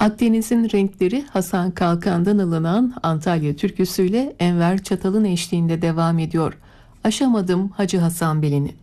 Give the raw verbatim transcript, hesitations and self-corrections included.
Akdeniz'in renkleri Hasan Kalkan'dan alınan Antalya türküsüyle Enver Çatal'ın eşliğinde devam ediyor. Aşamadım Hacı Hasan Belin'i.